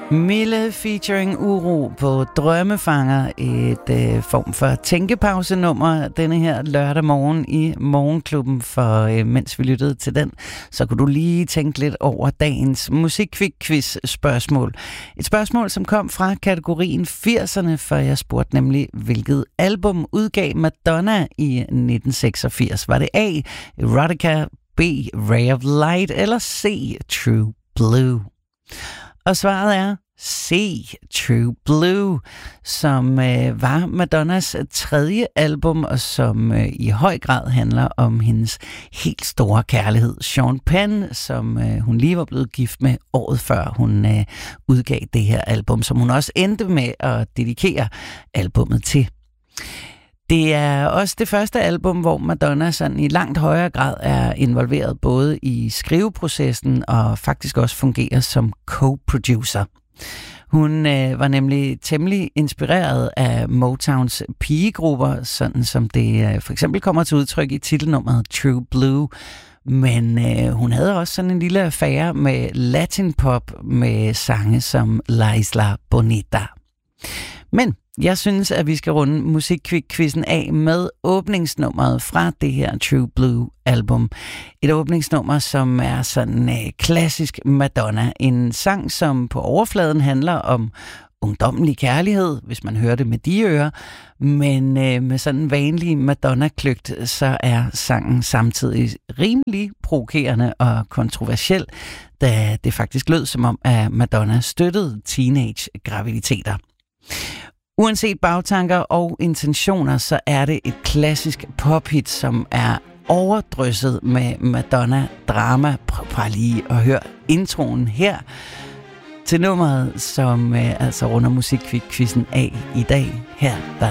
Mille featuring Uro på Drømmefanger, et form for tænkepausenummer denne her lørdag morgen i Morgenklubben, for mens vi lyttede til den, så kunne du lige tænke lidt over dagens musikquiz spørgsmål. Et spørgsmål, som kom fra kategorien 80'erne, for jeg spurgte nemlig, hvilket album udgav Madonna i 1986? Var det A, Erotica, B, Ray of Light eller C, True Blue? Og svaret er C, True Blue, som var Madonnas tredje album, og som i høj grad handler om hendes helt store kærlighed, Sean Penn, som hun lige var blevet gift med året før hun udgav det her album, som hun også endte med at dedikere albummet til. Det er også det første album, hvor Madonna sådan i langt højere grad er involveret både i skriveprocessen og faktisk også fungerer som co-producer. Hun var nemlig temmelig inspireret af Motowns pigegrupper, sådan som det for eksempel kommer til udtryk i titelnummeret True Blue. Men hun havde også sådan en lille affære med latinpop med sange som La Isla Bonita. Men jeg synes, at vi skal runde musikquizzen af med åbningsnummeret fra det her True Blue album. Et åbningsnummer, som er sådan klassisk Madonna. En sang, som på overfladen handler om ungdommelig kærlighed, hvis man hører det med de ører. Men med sådan en vanlig Madonna-kløgt, så er sangen samtidig rimelig provokerende og kontroversiel, da det faktisk lød som om, at Madonna støttede teenage-graviditeter. Uanset bagtanker og intentioner, så er det et klassisk pophit, som er overdrysset med Madonna-drama. Prøv bare lige at høre introen her til nummeret, som altså runder musikquizzen af i dag. Her der